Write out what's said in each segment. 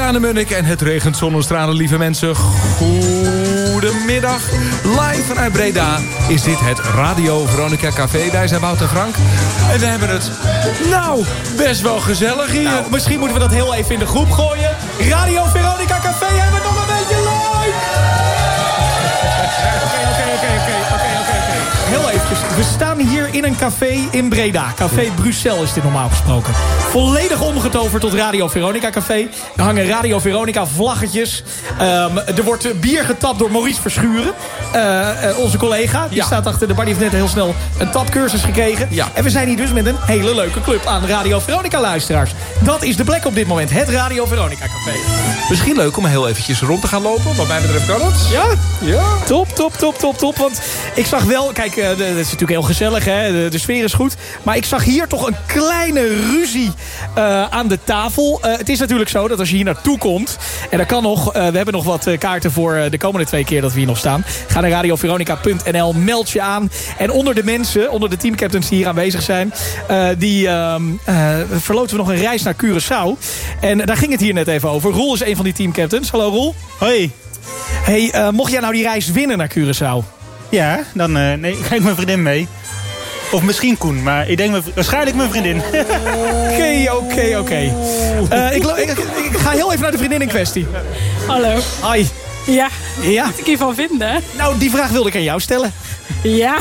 Daan de Munnik en het regent zonnestralen, lieve mensen. Goedemiddag. Live vanuit Breda is dit het Radio Veronica Café. Wij zijn Wout en Frank. En we hebben het, best wel gezellig hier. Nou, misschien moeten we dat heel even in de groep gooien. Radio Veronica Café hebben we nog een beetje leuk. Oké. Heel eventjes. We staan hier in een café in Breda. Café Bruxelles is dit normaal gesproken. Volledig omgetoverd tot Radio Veronica Café. Er hangen Radio Veronica vlaggetjes. Er wordt bier getapt door Maurice Verschuren. Onze collega. Die staat achter de bar. Die heeft net heel snel een tapcursus gekregen. Ja. En we zijn hier dus met een hele leuke club aan Radio Veronica luisteraars. Dat is de plek op dit moment. Het Radio Veronica Café. Misschien leuk om heel eventjes rond te gaan lopen. Wat mij betreft kan het. Ja. Top. Want ik zag wel... Kijk, het is natuurlijk heel gezellig. Hè? De sfeer is goed. Maar ik zag hier toch een kleine ruzie aan de tafel. Het is natuurlijk zo dat als je hier naartoe komt... En dat kan nog. We hebben nog wat kaarten voor de komende 2 keer dat we hier nog staan. Ga naar radioveronica.nl. Meld je aan. En onder de mensen, onder de teamcaptains die hier aanwezig zijn... verloten we nog een reis naar Curaçao. En daar ging het hier net even over. Roel is een van die teamcaptains. Hallo Roel. Hoi. Hey, mocht jij nou die reis winnen naar Curaçao? Ja, dan ga ik mijn vriendin mee. Of misschien Koen, maar ik denk waarschijnlijk mijn vriendin. Oké. Ik ga heel even naar de vriendin in kwestie. Hallo. Hoi. Ja, Ja? wat moet ik hiervan vinden? Nou, die vraag wilde ik aan jou stellen. Ja.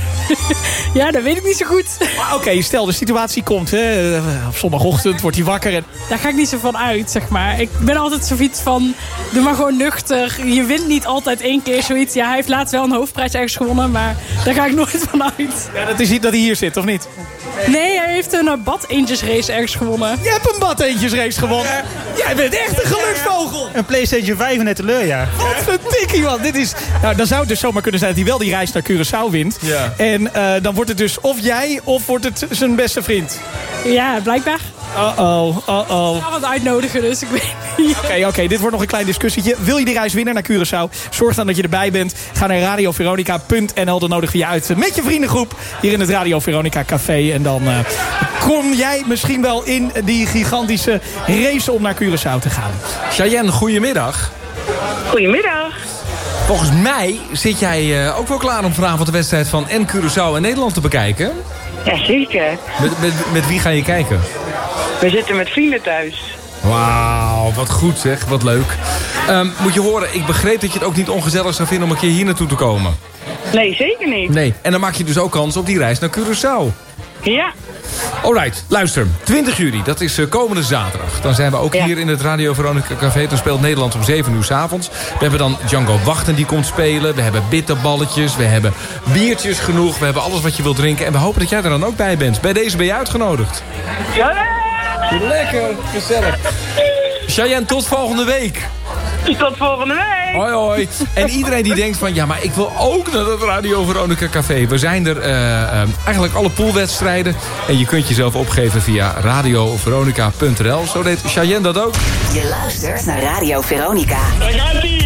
Ja, dat weet ik niet zo goed. Oké, stel de situatie komt. Hè. Op zondagochtend wordt hij wakker. En... Daar ga ik niet zo van uit, zeg maar. Ik ben altijd zoiets van, doe maar gewoon nuchter. Je wint niet altijd 1 keer zoiets. Ja, hij heeft laatst wel een hoofdprijs ergens gewonnen, maar daar ga ik nooit van uit. Ja, dat is niet dat hij hier zit, of niet? Nee, hij heeft een badeentjesrace ergens gewonnen. Je hebt een badeentjesrace gewonnen. Jij bent echt een geluksvogel. Een PlayStation 5 in het teleurjaar. Wat een tikkie, man. Dit is... Nou, dan zou het dus zomaar kunnen zijn dat hij wel die reis naar Curaçao wint. Ja. En dan wordt het dus of jij of wordt het zijn beste vriend. Ja, blijkbaar. Uh-oh. Ik ga wat uitnodigen, dus ik weet niet. Oké, dit wordt nog een klein discussietje. Wil je die reis winnen naar Curaçao? Zorg dan dat je erbij bent. Ga naar radioveronica.nl. Dan nodigen we je uit met je vriendengroep hier in het Radio Veronica Café. En dan kom jij misschien wel in die gigantische race om naar Curaçao te gaan. Cheyenne, goedemiddag. Goedemiddag. Volgens mij zit jij ook wel klaar om vanavond de wedstrijd van Curaçao en Nederland te bekijken. Jazeker. Met wie ga je kijken? We zitten met vrienden thuis. Wauw, wat goed zeg, wat leuk. Moet je horen, ik begreep dat je het ook niet ongezellig zou vinden om een keer hier naartoe te komen. Nee, zeker niet. Nee, en dan maak je dus ook kans op die reis naar Curaçao. Ja. Alright, luister. 20 juli, dat is komende zaterdag. Dan zijn we ook hier in het Radio Veronica Café. Dan speelt Nederland om 7 uur 's avonds. We hebben dan Django Wachten die komt spelen. We hebben bitterballetjes. We hebben biertjes genoeg. We hebben alles wat je wilt drinken. En we hopen dat jij er dan ook bij bent. Bij deze ben je uitgenodigd. Ja. Lekker, gezellig. Cheyenne, tot volgende week. Tot volgende week. Hoi. En iedereen die denkt van... ja, maar ik wil ook naar het Radio Veronica Café. We zijn er eigenlijk alle poolwedstrijden. En je kunt jezelf opgeven via radioveronica.nl. Zo deed Cheyenne dat ook. Je luistert naar Radio Veronica. Daar gaat ie.